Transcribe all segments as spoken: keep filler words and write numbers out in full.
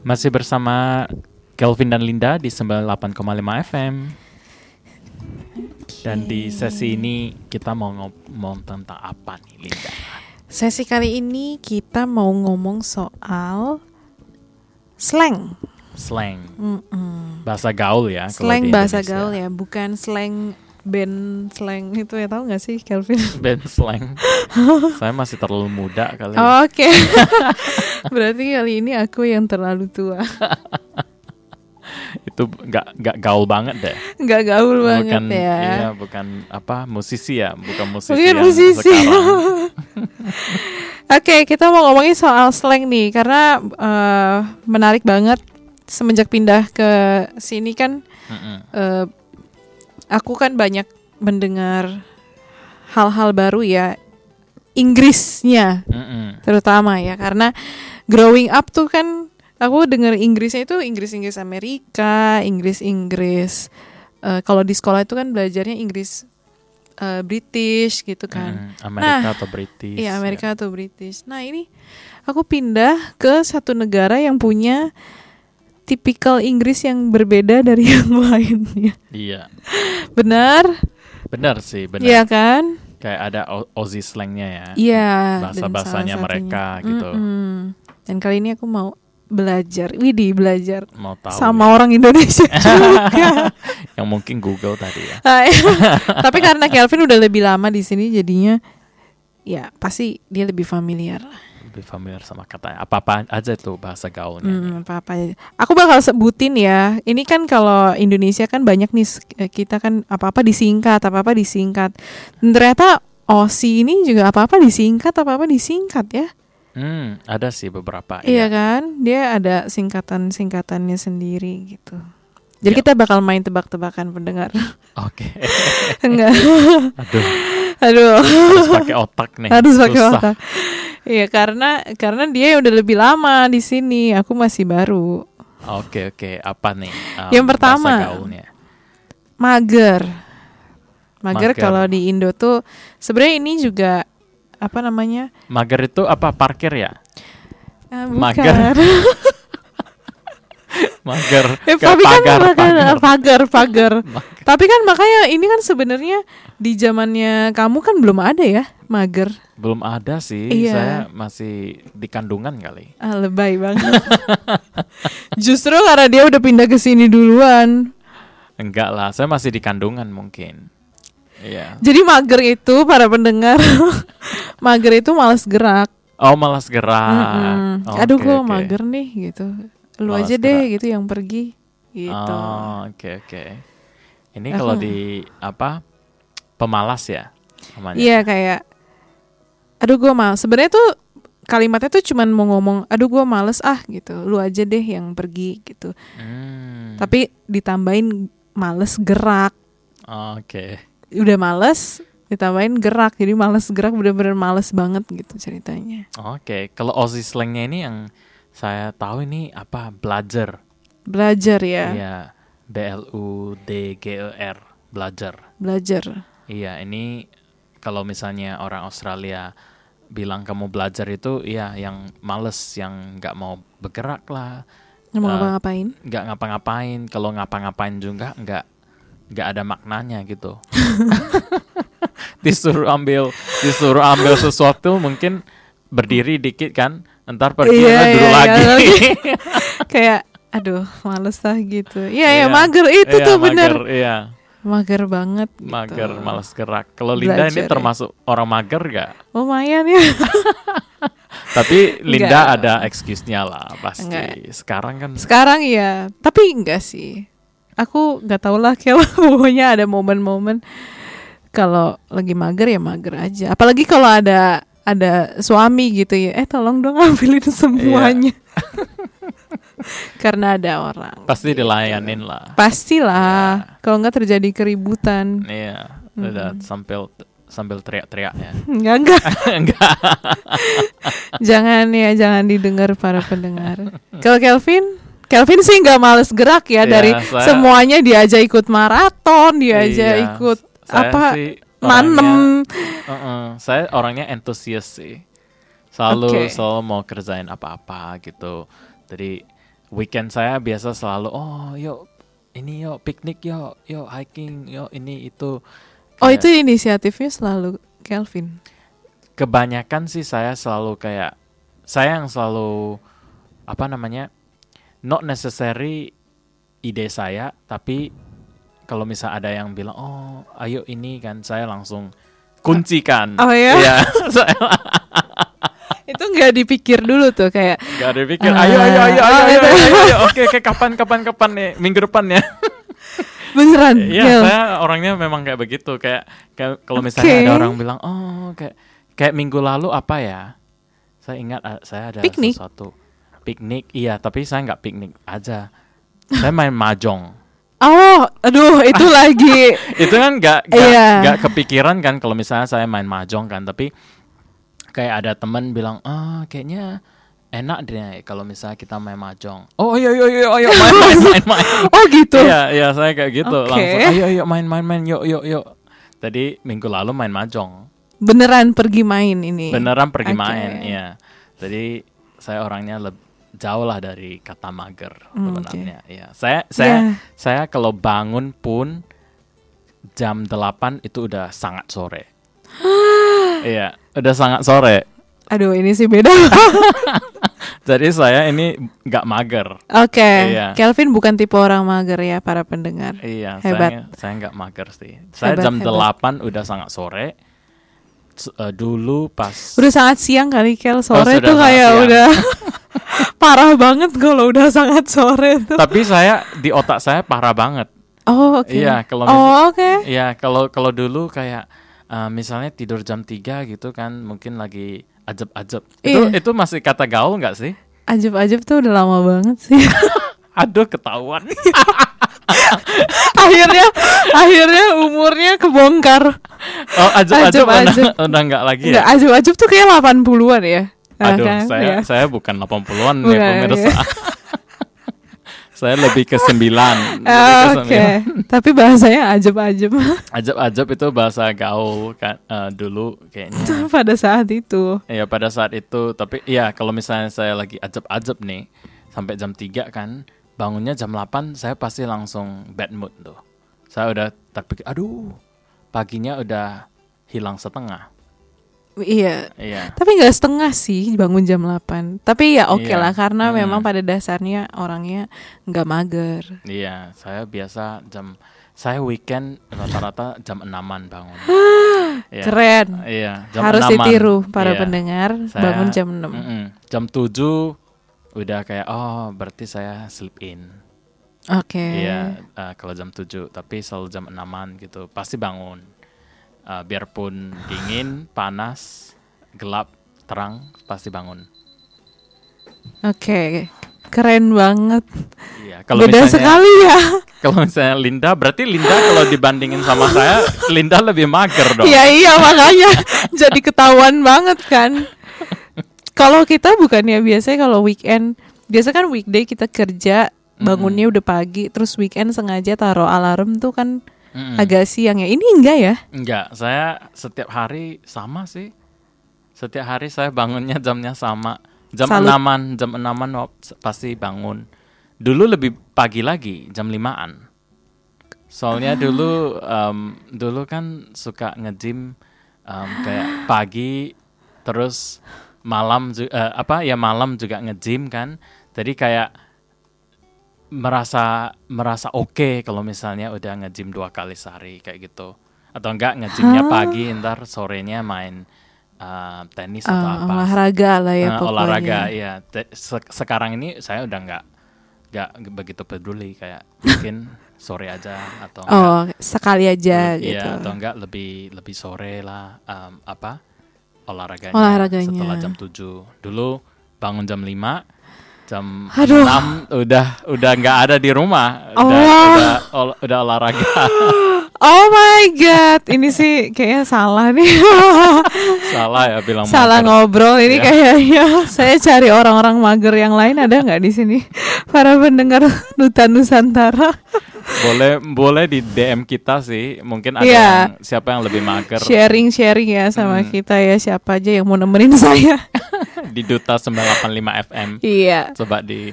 Masih bersama Kelvin dan Linda di sembilan puluh delapan koma lima F M. Dan di sesi ini kita mau ngomong tentang apa nih, Linda? Sesi kali ini kita mau ngomong soal slang. Slang. Mm-mm. Bahasa gaul ya. Slang bahasa gaul ya, bukan slang band slang itu ya, tahu nggak sih Kelvin? Band slang. Saya masih terlalu muda kali. Oh, Oke. Okay. Berarti kali ini aku yang terlalu tua. Itu nggak nggak gaul banget deh. Nggak gaul bukan, banget ya. Iya, bukan apa musisi ya, bukan musisi Bukan yang musisi. sekarang. Oke, okay, kita mau ngomongin soal slang nih karena uh, menarik banget semenjak pindah ke sini kan. Uh, aku kan banyak mendengar hal-hal baru ya, Inggrisnya Mm-mm. terutama ya, karena growing up tuh kan aku dengar Inggrisnya itu Inggris-Inggris Amerika, Inggris-Inggris uh, kalau di sekolah itu kan belajarnya Inggris uh, British gitu kan. Mm, Amerika nah, atau British. Iya, Amerika ya. atau British. Nah, ini aku pindah ke satu negara yang punya tipikal Inggris yang berbeda dari yang lainnya. Iya. Benar? Benar sih, benar. Iya kan? Kayak ada Aussie slangnya ya. Iya. Bahasa-bahasanya mereka gitu. Mm-mm. Dan kali ini aku mau belajar, widih belajar mau tahu sama ya? orang Indonesia juga. Yang mungkin Google tadi ya. Tapi karena Kelvin udah lebih lama di sini, jadinya ya pasti dia lebih familiar. Lebih familiar sama katanya. Apa-apa aja tuh bahasa gaulnya. Hmm, apa-apa. Aku bakal sebutin ya. Ini kan kalau Indonesia kan banyak nih, kita kan apa-apa disingkat, apa-apa disingkat. Dan ternyata Aussie ini juga apa-apa disingkat, apa-apa disingkat ya. Hmm, ada sih beberapa. Iya ya. kan? Dia ada singkatan-singkatannya sendiri gitu. Jadi yep. kita bakal main tebak-tebakan pendengar. Oke. Okay. Enggak. Aduh. Aduh. Harus pakai otak nih. Harus pakai otak. Iya, karena karena dia udah lebih lama di sini, aku masih baru. Oke oke, apa nih? Um, Yang pertama, mager. Mager, mager. Kalau di Indo tuh sebenarnya ini juga apa namanya? Mager itu apa? Parkir ya? Uh, bukan. Mager. Mager. Eh, tapi kan pagar, pagar, pagar, pagar. Tapi kan makanya ini kan sebenarnya di zamannya kamu kan belum ada ya, mager. Belum ada sih, iya. Saya masih di kandungan kali. Ah, lebay banget. Justru karena dia udah pindah ke sini duluan. Enggak lah, saya masih di kandungan mungkin. Iya. Jadi mager itu para pendengar, mager itu malas gerak. Oh, malas gerak. Oh, Aduh, okay, gue okay. mager nih gitu. Lu malas aja gerak. Deh gitu yang pergi gitu. Oh, oke okay, oke. Okay. Ini kalau di apa? Pemalas ya namanya. Iya, kayak aduh gue males. Sebenarnya tuh kalimatnya tuh cuman mau ngomong aduh gue males ah gitu. Lu aja deh yang pergi gitu. Hmm. Tapi ditambahin males gerak. Oh, oke. Okay. Udah males ditambahin gerak. Jadi males gerak, bener-bener males banget gitu ceritanya. Oke, okay. Kalau Aussie slangnya ini yang saya tahu ini apa? Belajar. Belajar ya. Iya, B L U D G E R, belajar. Belajar. Iya, ini kalau misalnya orang Australia bilang kamu belajar itu, ya yang males, yang nggak mau bergerak lah. Nggak mau uh, ngapa-ngapain? Nggak ngapa-ngapain. Kalau ngapa-ngapain juga nggak nggak ada maknanya gitu. disuruh ambil disuruh ambil sesuatu mungkin berdiri dikit kan, ntar pergi iya, dulu iya, lagi. Iya. Kayak aduh males lah gitu. Iya iya, ya, mager itu iya, tuh mager, bener. Iya. Mager banget gitu. Mager, malas gerak. Kalau Linda Belajar, ini termasuk ya? Orang mager gak? Lumayan ya. Tapi Linda enggak. Ada excuse-nya lah pasti. Enggak. Sekarang kan. Sekarang ya, tapi enggak sih. Aku gak tau lah, kayak pokoknya ada momen-momen kalau lagi mager ya mager aja. Apalagi kalau ada ada suami gitu ya. Eh tolong dong ambilin semuanya. Karena ada orang. Pasti gitu. Dilayanin lah. Pastilah. Ya. Kalau nggak terjadi keributan. Iya. Udah hmm. sambil sambil teriak-teriak ya. Enggak enggak. Enggak. Jangan ya, jangan didengar para pendengar. Kalau Kelvin, Kelvin sih nggak males gerak ya, ya dari saya, semuanya diajak ikut maraton, diajak iya, ikut apa nanem. Uh-uh, saya orangnya antusias sih. Selalu okay. selalu mau kerjain apa-apa gitu. Jadi weekend saya biasa selalu oh yuk ini yuk piknik yuk yuk hiking yuk ini itu. Kayak, oh itu inisiatifnya selalu Kelvin. Kebanyakan sih saya selalu kayak saya yang selalu apa namanya not necessary ide saya, tapi kalau misal ada yang bilang oh ayo ini kan saya langsung kuncikan. Oh ya? Iya. Itu nggak dipikir dulu tuh kayak. Nggak dipikir. Ayo ayo ayo ayo ayo, ayo, ayo, ayo. Oke oke kapan kapan kapan nih minggu depan ya. Beneran? Iya yeah, saya orangnya memang kayak begitu kayak, kayak kalau misalnya okay. ada orang bilang oh kayak kayak minggu lalu apa ya? Saya ingat saya ada piknik. sesuatu piknik. Iya tapi saya nggak piknik aja. Saya main mahjong. Oh, aduh itu lagi. Itu kan nggak nggak yeah. kepikiran kan kalau misalnya saya main mahjong kan, tapi kayak ada teman bilang, ah kayaknya enak deh kalau misalnya kita main mahjong. Oh iya iya iya ayo main main main main. Oh gitu. Iya iya saya kayak gitu okay. langsung. Ayo ayo main main main yuk yuk yuk. Tadi minggu lalu main mahjong. Beneran pergi main ini. Beneran pergi okay. main, iya. Jadi saya orangnya lebih jauh lah dari kata mager sebenarnya. Okay. Ya, saya saya yeah. saya kalau bangun pun jam delapan itu udah sangat sore. Iya, udah sangat sore. Aduh, ini sih beda. Jadi saya ini nggak mager. Oke. Okay. Iya. Kelvin bukan tipe orang mager ya para pendengar. Iya, hebat. Saya saya nggak mager sih. Saya hebat, jam hebat. delapan udah sangat sore. Uh, dulu pas udah sangat siang kali Kel, sore oh, tuh kayak siang. Udah parah banget kalau udah sangat sore tuh. Tapi saya di otak saya parah banget. Oh oke. Okay. Iya kalau oh, oke. Okay. Iya kalau kalau dulu kayak uh, misalnya tidur jam tiga gitu kan mungkin lagi ajeb-ajeb. Itu iya. itu masih kata gaul nggak sih? Ajeb-ajeb tuh udah lama banget sih. Aduh ketahuan. akhirnya akhirnya umurnya kebongkar. Oh ajeb-ajeb udah, udah enggak lagi ya? Enggak, ajeb-ajeb tuh kayak delapan puluhan ya. Aduh kan? saya ya. saya bukan delapan puluhan ya pemirsa. Saya lebih ke sembilan. Oh, oke. Okay. Tapi bahasanya ajeb-ajeb. Ajeb-ajeb itu bahasa gaul kan uh, dulu kayaknya. Pada saat itu. Iya pada saat itu. Tapi iya kalau misalnya saya lagi ajeb-ajeb nih sampai jam tiga kan. Bangunnya jam delapan saya pasti langsung bad mood tuh. Saya udah terpikir, aduh paginya udah hilang setengah. Iya. Iya. Tapi nggak setengah sih bangun jam delapan. Tapi ya oke okay iya. lah karena hmm. memang pada dasarnya orangnya nggak mager. Iya, saya biasa jam saya weekend rata-rata jam enaman bangun. Iya. Keren. Iya. Jam harus enaman. Ditiru para iya. pendengar saya, bangun jam enam. Mm-mm. Jam tujuh udah kayak oh berarti saya sleep in. Oke. Okay. Iya, uh, kalau jam tujuh, tapi selalu jam enaman gitu, pasti bangun. Uh, biarpun dingin, panas, gelap, terang, pasti bangun. Oke, okay. Keren banget. Iya, kalau beda misalnya, sekali ya. Kalau misalnya Linda, berarti Linda kalau dibandingin sama saya, Linda lebih mager dong. Iya iya makanya jadi ketahuan banget kan. Kalau kita bukannya biasanya kalau weekend, biasa kan weekday kita kerja, bangunnya mm-hmm. udah pagi, terus weekend sengaja taruh alarm tuh kan mm-hmm. agak siang ya. Ini enggak ya? Enggak, saya setiap hari sama sih. Setiap hari saya bangunnya jamnya sama. Jam Salut. enaman, jam enaman pasti bangun. Dulu lebih pagi lagi, jam limaan. Soalnya ah. dulu um, dulu kan suka nge-gym um, kayak pagi terus malam uh, apa ya malam juga nge-gym kan. Jadi kayak merasa merasa oke okay kalau misalnya udah nge-gym dua kali sehari kayak gitu. Atau enggak nge-gymnya huh? pagi, ntar sorenya main uh, tenis uh, atau apa. Olahraga lah ya uh, pokoknya. Olahraga iya. Te- se- sekarang ini saya udah enggak enggak begitu peduli kayak mungkin sore aja atau enggak, oh sekali aja le- gitu. Iya atau enggak lebih lebih sore lah um, apa olahraganya, olahraganya setelah jam tujuh. Dulu bangun jam lima, jam Aduh. enam udah udah enggak ada di rumah. Udah oh. udah, ol, udah olahraga. Oh my god, ini sih kayaknya salah nih. Salah ya bilang salah mager. Ngobrol ini ya. Kayaknya saya cari orang-orang mager yang lain ada nggak di sini? Para pendengar Duta Nusantara. Boleh boleh di D M kita sih, mungkin ada yeah. yang, siapa yang lebih mager. Sharing-sharing ya sama hmm. kita ya, siapa aja yang mau nemenin saya. Di Duta sembilan delapan lima F M. Iya. Coba di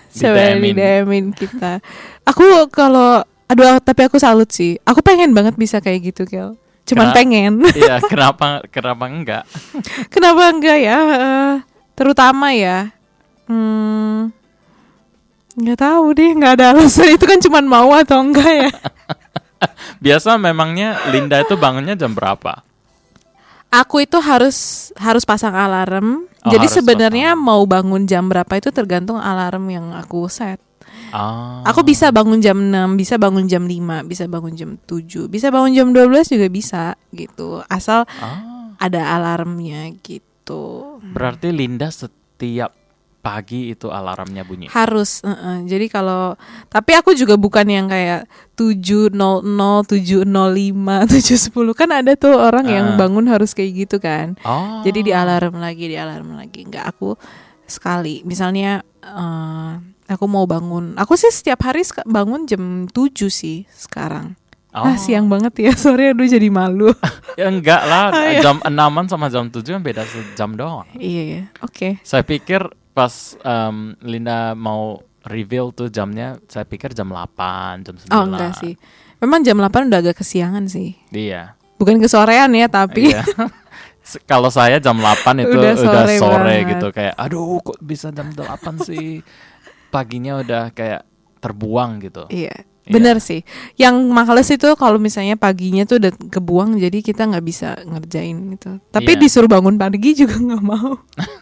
Coba di D M-in kita. Aku kalau aduh tapi aku salut sih. Aku pengen banget bisa kayak gitu, Kel. Cuman Kenapa, pengen. Iya, kenapa kenapa enggak? Kenapa enggak ya? Uh, terutama ya. Hmm, nggak tahu deh, nggak ada alasan. Itu kan cuman mau atau enggak ya? Biasa memangnya Linda itu bangunnya jam berapa? Aku itu harus harus pasang alarm. Oh, Jadi harus sebenarnya pasang. mau bangun jam berapa itu tergantung alarm yang aku set. Oh. Aku bisa bangun jam enam, bisa bangun jam lima, bisa bangun jam tujuh, bisa bangun jam dua belas juga bisa gitu. Asal Oh. ada alarmnya gitu. Berarti Linda setiap pagi itu alarmnya bunyi. Harus, uh-uh. Jadi kalau tapi aku juga bukan yang kayak tujuh nol nol, tujuh nol lima, tujuh sepuluh. Kan ada tuh orang uh. yang bangun harus kayak gitu kan. Oh. Jadi di alarm lagi, di alarm lagi. Enggak, aku sekali. Misalnya uh, aku mau bangun. Aku sih setiap hari bangun jam tujuh sih sekarang. Oh. Ah, siang banget ya. Sorry, aduh jadi malu. Ya enggak lah, oh, iya. jam enaman sama jam tujuh kan beda sejam doang. Iya ya. Oke. Okay. Saya pikir pas um, Linda mau reveal tuh jamnya, saya pikir jam delapan, jam sembilan. Oh enggak sih. Memang jam delapan udah agak kesiangan sih. Iya. Bukan kesorean ya, tapi iya. Kalau saya jam delapan itu udah sore, udah sore gitu, kayak aduh kok bisa jam delapan sih. Paginya udah kayak terbuang gitu. Iya. Bener yeah. sih. Yang males itu kalau misalnya paginya tuh udah kebuang, jadi kita nggak bisa ngerjain gitu. Tapi yeah. disuruh bangun pagi juga nggak mau.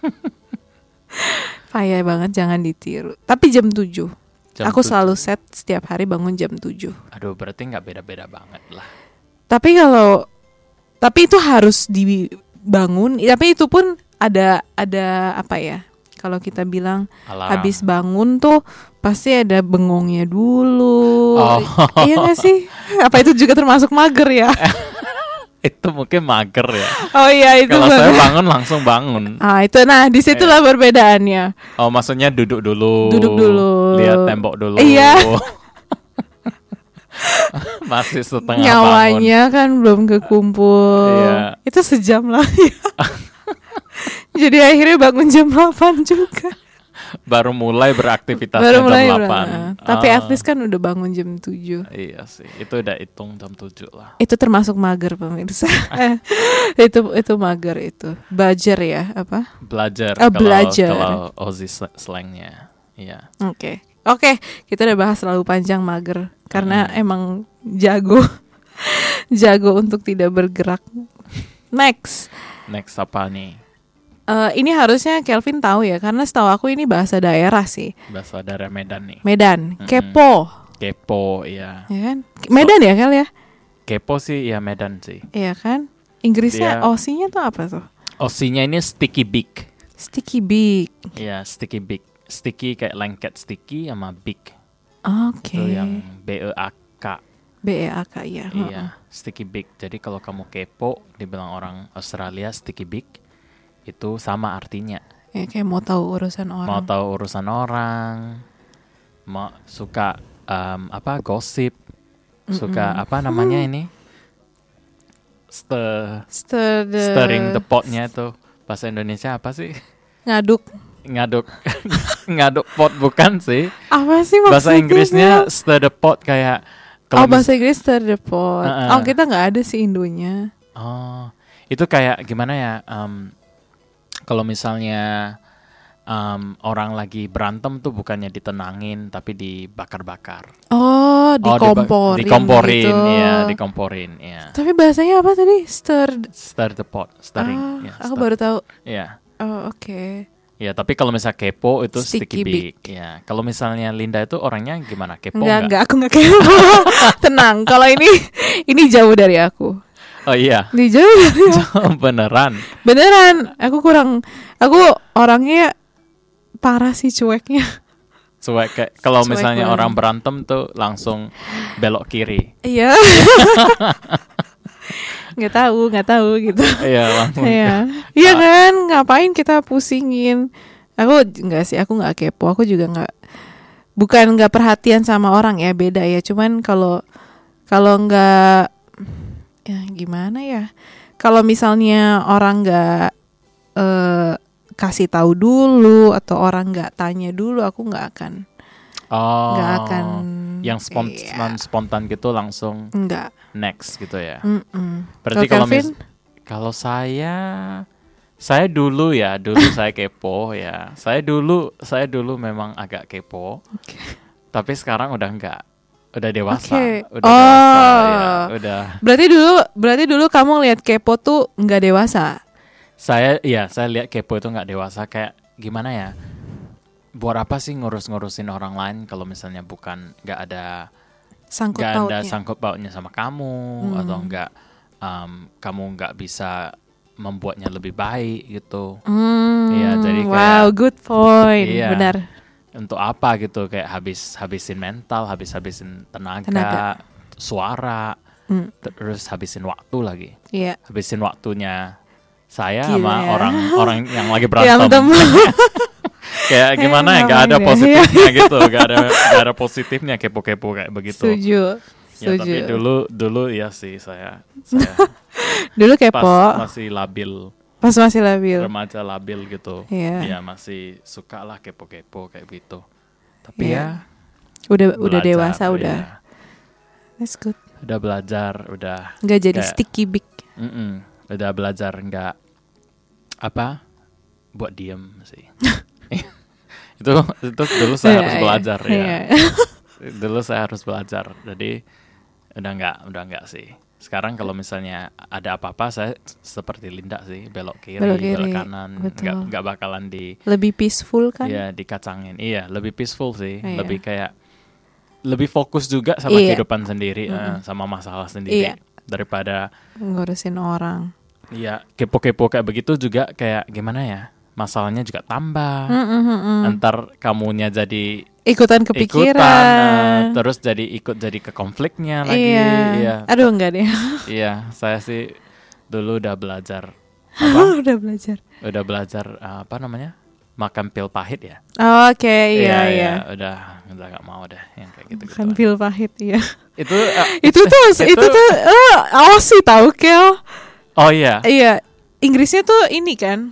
Payah banget, jangan ditiru. Tapi jam tujuh. Jam aku tujuh. Selalu set setiap hari bangun jam tujuh. Aduh, berarti nggak beda-beda banget lah. Tapi kalau tapi itu harus dibangun. Tapi itu pun ada ada apa ya? Kalau kita bilang alarm. Habis bangun tuh pasti ada bengongnya dulu. Oh. Iya gak sih? Apa itu juga termasuk mager ya? Itu mungkin mager ya. Oh iya itu. Kalau saya bangun langsung bangun. Ah itu, nah disitulah eh. perbedaannya. Oh maksudnya duduk dulu. Duduk dulu. Lihat tembok dulu. Iya. Masih setengah nyawanya bangun. Kan belum kekumpul. Iya. Itu sejam lah ya. Jadi akhirnya bangun jam delapan juga. Baru mulai beraktivitas Baru jam mulai delapan. Nah, tapi oh. at least kan udah bangun jam tujuh. Iya sih, itu udah hitung jam tujuh lah. Itu termasuk mager pemirsa. itu itu mager itu. Belajar ya, apa? Belajar. Oh, kalau, belajar. Kalau Aussie slangnya. Iya. Oke. Okay. Oke, okay. Kita udah bahas terlalu panjang mager karena hmm. emang jago. jago untuk tidak bergerak. Next. Next apa nih? Uh, ini harusnya Kelvin tahu ya, karena setahu aku ini bahasa daerah sih. Bahasa daerah Medan nih. Medan, mm-hmm. kepo. Kepo, iya. Ya kan? Medan so, ya Kel ya? Kepo sih, ya Medan sih. Iya kan? Inggrisnya Aussie-nya tuh apa tuh? Aussie-nya ini sticky beak. Sticky beak. Iya, sticky beak. Sticky kayak lengket sticky sama beak. Oke. Okay. Itu yang B E A K. B E A K ya. Iya, uh-uh. sticky beak. Jadi kalau kamu kepo, dibilang orang Australia sticky beak. Itu sama artinya. Ya, kayak mau tahu urusan orang. Mau tahu urusan orang. Mau suka um, apa gosip. Mm-mm. Suka apa namanya ini? Stir, Stir the... Stirring the pot-nya itu. Bahasa Indonesia apa sih? Ngaduk. Ngaduk. Ngaduk pot bukan sih? Apa sih maksudnya? Bahasa Inggrisnya stir the pot kayak. Oh bahasa Inggris stir the pot. Uh-uh. Oh kita nggak ada sih Indonya. Oh itu kayak gimana ya? Um, Kalau misalnya um, orang lagi berantem tuh bukannya ditenangin tapi dibakar-bakar. Oh, dikomporin. Oh, dikomporin, gitu. ya, dikomporin, ya. Tapi bahasanya apa tadi? Stir. Stir the pot, stirring. Oh, ya, aku stir. baru tahu. Ya. Oh, oke. Okay. Ya, tapi kalau misalnya kepo itu sticky, sticky beak. Ya, kalau misalnya Linda itu orangnya gimana? Kepo enggak? Enggak, aku enggak kepo. Tenang, kalau ini ini jauh dari aku. Oh iya. Di jauh dari aku. Beneran. Beneran. Aku kurang. Aku orangnya parah sih cueknya. Cuek kayak kalau misalnya banget. Orang berantem tuh langsung belok kiri. Iya. Nggak tahu, nggak tahu gitu. Iya, langsung. Iya. Iya kan, ngapain kita pusingin? Aku nggak sih, aku nggak kepo. Aku juga nggak. Bukan nggak perhatian sama orang ya, beda ya. Cuman kalau kalau nggak, ya gimana ya? Kalau misalnya orang nggak uh, kasih tahu dulu atau orang nggak tanya dulu, aku nggak akan Oh. Nggak akan. Yang spontan iya. spontan gitu langsung. Enggak. Next gitu ya. Mm-mm. Berarti Kalau kalau Kelvin? mis- kalau saya saya dulu ya, dulu saya kepo ya. Saya dulu saya dulu memang agak kepo. Okay. Tapi sekarang udah enggak. Udah dewasa. Okay. Udah oh. dewasa ya, udah. Berarti dulu berarti dulu kamu lihat kepo tuh nggak dewasa. Saya ya, saya lihat kepo itu enggak dewasa, kayak gimana ya? Buat apa sih ngurus-ngurusin orang lain kalau misalnya bukan nggak ada Sangkut nggak ada pautnya. sangkut pautnya sama kamu, Hmm. atau nggak um, kamu nggak bisa membuatnya lebih baik gitu. Hmm, Iya, jadi wow, kayak- good point. Iya. Benar. Untuk apa gitu, kayak habis habisin mental, habis habisin tenaga, Tenaga. suara, Hmm, terus habisin waktu lagi, Iya. habisin waktunya saya Gila sama ya. orang orang yang lagi Yang berantem. tem- Kayak gimana ya, Eh, nggak ada ngapain ya? positifnya gitu, nggak ada nggak ada positifnya kepo-kepo kayak begitu. Setuju. Ya, tapi Setuju. dulu dulu ya sih saya saya Dulu pas kepo, masih labil, pas masih labil. remaja labil gitu. Iya. Ya masih suka lah kepo-kepo kayak gitu. Tapi Iya. ya Udah udah belajar, dewasa udah. ya. That's good. Udah belajar, udah Nggak jadi Kayak- sticky big. mm-mm, udah belajar nggak apa buat diem sih. itu itu dulu saya Iya, harus iya. belajar ya. Iya. Dulu saya harus belajar. Jadi udah nggak udah nggak sih. Sekarang kalau misalnya ada apa-apa, saya seperti Linda sih, belok kiri, Belok belok, kiri, kanan, betul. nggak nggak bakalan di Lebih peaceful kan? ya dikacangin. Iya, lebih peaceful sih, Iya. lebih kayak lebih fokus juga sama Iya. kehidupan sendiri, eh, sama masalah sendiri, Iya. daripada Ngurusin orang. ya kepo-kepo kayak begitu juga kayak gimana ya, masalahnya juga tambah. Mm, mm, mm, mm. Antar kamunya jadi Ikutan ikutan, kepikiran. eh, terus jadi ikut jadi ke konfliknya lagi. Iya. Iya, Aduh enggak deh. iya, saya sih dulu udah belajar apa? Udah belajar. Udah belajar eh, apa namanya? Makan pil pahit ya. Oke, iya iya. Udah udah gak mau deh yang kayak gitu. Kan pil pahit ya. Itu eh, itu tuh itu, tuh eh, awas sih tahu Kel. oh iya, Iya, Inggrisnya tuh ini kan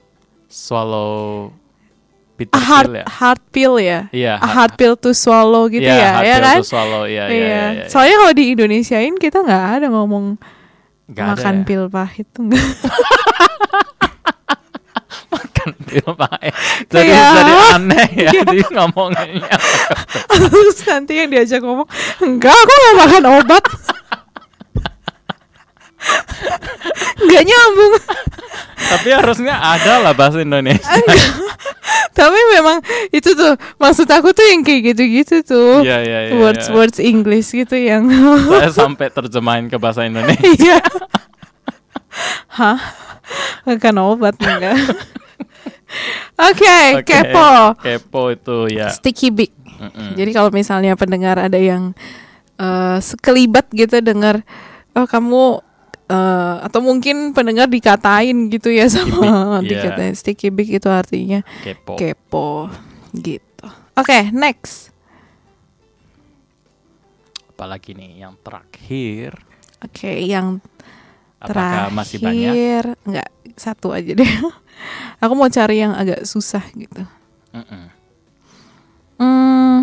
swallow a bitter hard pill ya. hard pill ya. Iya, A hard pill to swallow gitu Iya, ya, hard ya pill kan? to swallow, iya, iya, iya, iya. Soalnya kalau di Indonesiain kita nggak ada ngomong Nggak ada makan ya? pil pahit tuh nggak. Makan pil pahit. Jadi Kayak- jadi aneh ya di ngomonginnya. Terus nanti yang diajak ngomong, enggak, aku nggak makan obat. Nggak nyambung. Tapi harusnya ada lah bahasa Indonesia. Tapi memang itu tuh maksud aku tuh yang kayak gitu-gitu tuh. Iya, iya, iya. words iya. words English gitu yang Saya sampai terjemahin ke bahasa Indonesia. iya. Hah? Makan obat enggak? Oke, Oke, kepo. Kepo itu ya. Sticky big. Mm-mm. Jadi kalau misalnya pendengar ada yang eh, sekelibat gitu dengar, oh kamu eh, atau mungkin pendengar dikatain gitu ya sama big, dikatain sticky big itu artinya Kepo. kepo gitu. Oke, next. Apalagi nih yang terakhir. Oke, yang Apakah terakhir masih banyak? enggak, satu aja deh. Aku mau cari yang agak susah gitu. Mm-mm. Hmm.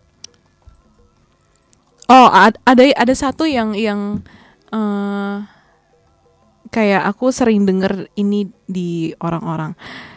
Oh, ad- ada ada satu yang yang eh, kayak aku sering denger ini di orang-orang.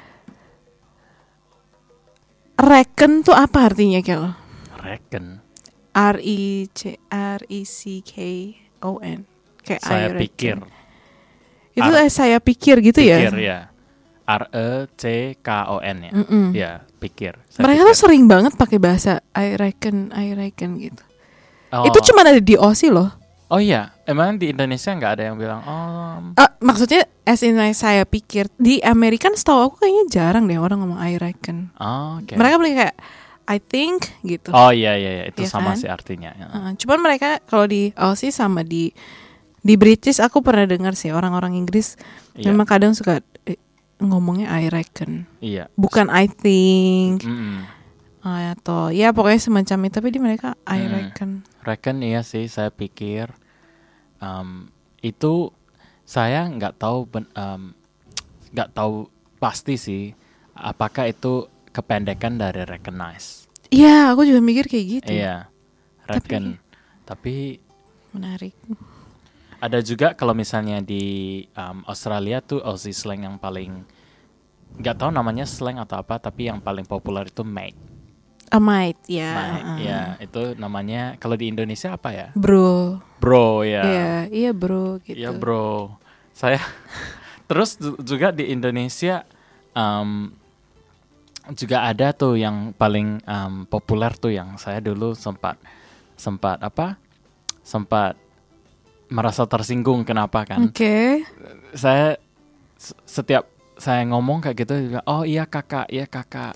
Reckon tuh apa artinya, Kel? Reckon. R E C R E C K O N. Kayak I Saya reckon. pikir. Itu Ar- eh, saya pikir gitu Pikir ya. ya. R E C K O N ya. Mm-mm. Ya, pikir. Saya Mereka pikir. tuh sering banget pakai bahasa I reckon, I reckon gitu. Oh. Itu cuma ada di Aussie loh. Oh iya, emang di Indonesia nggak ada yang bilang oh Ah, maksudnya as in like, saya pikir di Amerika setahu aku kayaknya jarang deh orang ngomong I reckon. oh, oke. Mereka beli kayak I think gitu. Oh iya iya iya, itu Iya sama kan? sih artinya. Ya. Uh, cuman mereka kalau di Aussie sama di di British aku pernah dengar sih orang-orang Inggris Iya. memang kadang suka eh, ngomongnya I reckon, Iya. bukan I think Mm-mm. uh, atau ya pokoknya semacam itu. Tapi di mereka I Hmm. reckon. Reckon iya sih, saya pikir um, itu saya nggak tahu ben- um, nggak tahu pasti sih apakah itu kependekan dari recognize. Iya, aku juga mikir kayak gitu. Iya, reken. Tapi, Tapi menarik. Ada juga kalau misalnya di um, Australia tuh Aussie slang yang paling, nggak tahu namanya slang atau apa, tapi yang paling populer itu mate. A mate, ya. Mate, uh. ya itu namanya. Kalau di Indonesia apa ya? Bro. Bro ya. Iya, iya bro gitu. Iya bro. Saya terus juga di Indonesia um, juga ada tuh yang paling um, populer tuh yang saya dulu sempat sempat apa sempat merasa tersinggung kenapa kan? Oke. Okay. Saya setiap saya ngomong kayak gitu, oh iya kakak, iya kakak.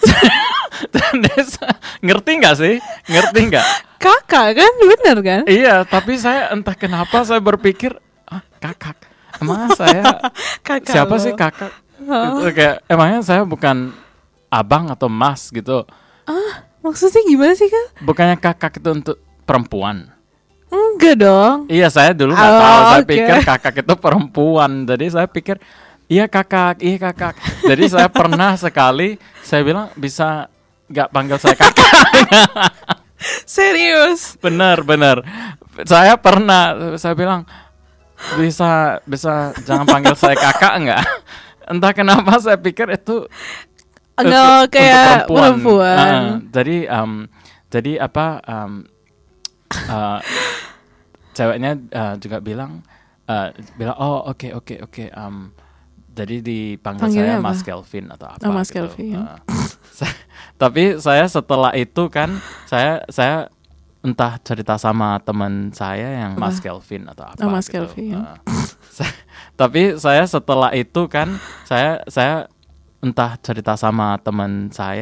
Ngerti nggak sih? Ngerti nggak? Kakak kan, bener kan? Iya, tapi saya entah kenapa saya berpikir ah, kakak. Emang saya kakak siapa lo. sih kakak? Oh. Itu kayak emangnya saya bukan abang atau mas gitu. Ah, maksudnya gimana sih kan? Bukannya kakak itu untuk perempuan? Enggak dong. Iya, saya dulu nggak oh, tahu. Saya okay. pikir kakak itu perempuan. Jadi saya pikir iya kakak, iya kakak. Jadi saya pernah sekali saya bilang bisa nggak panggil saya kakak? Serius? Bener bener. Saya pernah saya bilang bisa bisa jangan panggil saya kakak nggak? Entah kenapa saya pikir itu no, untuk, kayak untuk perempuan. perempuan. Uh, jadi um, jadi apa um, uh, ceweknya uh, juga bilang uh, bilang oh oke okay, oke okay, oke okay, um, jadi dipanggil Panggilnya saya apa? Mas Kelvin atau apa oh, Mas gitu. Kelvin. Uh, tapi saya setelah itu kan saya saya entah cerita sama teman saya yang Mas Kelvin atau apa oh, Mas gitu. Kelvin. Uh, saya, tapi saya setelah itu kan saya saya entah cerita sama teman saya